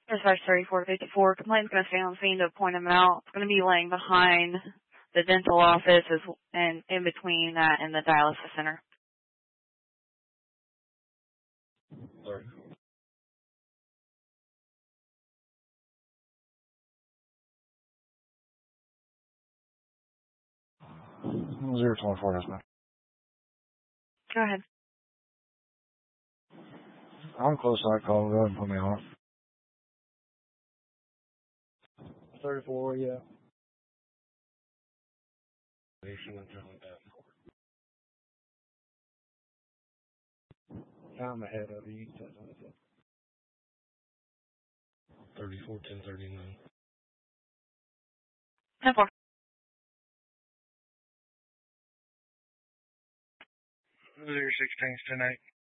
Dispatch 3454. Complaint's going to stay on the scene to point him out. It's going to be laying behind the dental office and in between that and the dialysis center. 30. 024, that's fine. Go ahead. I'm close to that call. Go ahead and put me on. 34, yeah. I'm ahead of you. 34, 1039. 10-4. Zero 16 tonight.